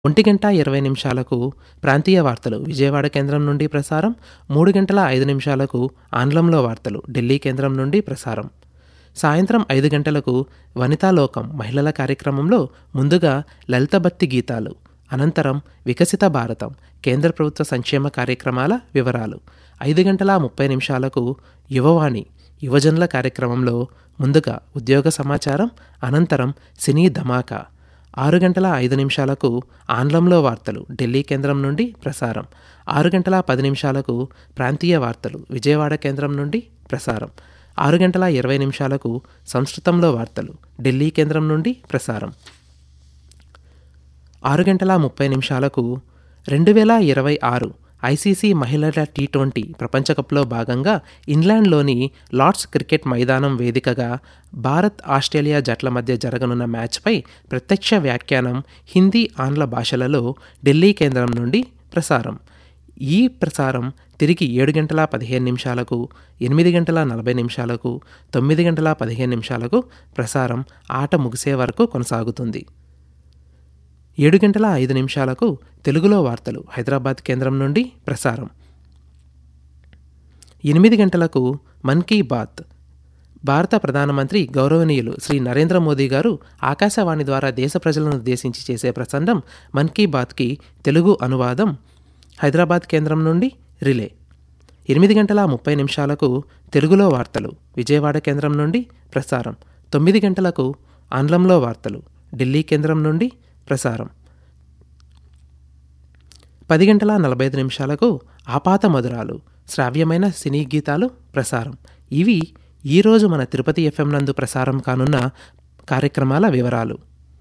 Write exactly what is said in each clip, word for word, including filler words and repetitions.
ఒంటి గంట ఇరవై నిమిషాలకు ప్రాంతీయ వార్తలు విజయవాడ కేంద్రం నుండి ప్రసారం. మూడు గంటల ఐదు నిమిషాలకు ఆంగ్లంలో వార్తలు ఢిల్లీ కేంద్రం నుండి ప్రసారం. సాయంత్రం ఐదు గంటలకు వనితాలోకం మహిళల కార్యక్రమంలో ముందుగా లలితభక్తి గీతాలు, అనంతరం వికసిత భారతం కేంద్ర ప్రభుత్వ సంక్షేమ కార్యక్రమాల వివరాలు. ఐదు గంటల ముప్పై నిమిషాలకు యువవాణి యువజనుల కార్యక్రమంలో ముందుగా ఉద్యోగ సమాచారం, అనంతరం సినీ ధమాకా. ఆరు గంటల ఐదు నిమిషాలకు ఆంగ్లంలో వార్తలు ఢిల్లీ కేంద్రం నుండి ప్రసారం. ఆరు గంటల పది నిమిషాలకు ప్రాంతీయ వార్తలు విజయవాడ కేంద్రం నుండి ప్రసారం. ఆరు గంటల ఇరవై నిమిషాలకు సంస్కృతంలో వార్తలు ఢిల్లీ కేంద్రం నుండి ప్రసారం. ఆరు గంటల ముప్పై నిమిషాలకు రెండు వేల ఇరవై ఆరు ఐసీసీ మహిళల టీ ట్వంటీ ప్రపంచకప్లో భాగంగా ఇంగ్లాండ్లోని లార్డ్స్ క్రికెట్ మైదానం వేదికగా భారత్ ఆస్ట్రేలియా జట్ల మధ్య జరగనున్న మ్యాచ్పై ప్రత్యక్ష వ్యాఖ్యానం హిందీ ఆంగ్ల భాషలలో ఢిల్లీ కేంద్రం నుండి ప్రసారం. ఈ ప్రసారం తిరిగి ఏడు గంటల పదిహేను నిమిషాలకు, ఎనిమిది గంటల నలభై నిమిషాలకు, తొమ్మిది గంటల పదిహేను నిమిషాలకు ప్రసారం ఆట ముగిసే వరకు కొనసాగుతుంది. ఏడు గంటల ఐదు నిమిషాలకు తెలుగులో వార్తలు హైదరాబాద్ కేంద్రం నుండి ప్రసారం. ఎనిమిది గంటలకు మన్ కీ బాత్ భారత ప్రధానమంత్రి గౌరవనీయులు శ్రీ నరేంద్ర మోదీ గారు ఆకాశవాణి ద్వారా దేశ ప్రజలను ఉద్దేశించి చేసే ప్రసంగం మన్ కీ బాత్కి తెలుగు అనువాదం హైదరాబాద్ కేంద్రం నుండి రిలే. ఎనిమిది గంటల ముప్పై నిమిషాలకు తెలుగులో వార్తలు విజయవాడ కేంద్రం నుండి ప్రసారం. తొమ్మిది గంటలకు ఆంగ్లంలో వార్తలు ఢిల్లీ కేంద్రం నుండి ప్రసారం. పది గంటల నలభై ఐదు నిమిషాలకు ఆపాత మధురాలు శ్రావ్యమైన సినీ గీతాలు ప్రసారం. ఇవి ఈరోజు మన తిరుపతి ఎఫ్ఎం నందు ప్రసారం కానున్న కార్యక్రమాల వివరాలు.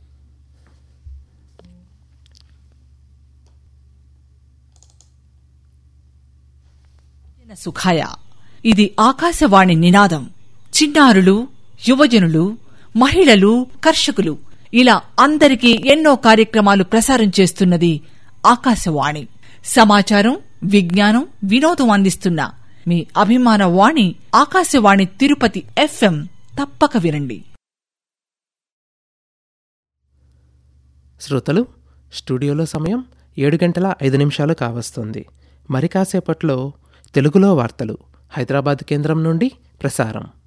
సుఖాయ ఇది ఆకాశవాణి నినాదం. చిన్నారులు, యువజనులు, మహిళలు, కర్షకులు ఇలా అందరికీ ఎన్నో కార్యక్రమాలు ప్రసారం చేస్తున్నది ఆకాశవాణి. సమాచారం, విజ్ఞానం, వినోదం అందిస్తున్న మీ అభిమాన వాణి ఆకాశవాణి తిరుపతి ఎఫ్ఎం. తప్పక వినండి. శ్రోతలు, స్టూడియోలో సమయం ఏడు గంటల ఐదు నిమిషాలు కావస్తుంది. మరి కాసేపట్లో తెలుగులో వార్తలు హైదరాబాద్ కేంద్రం నుండి ప్రసారం.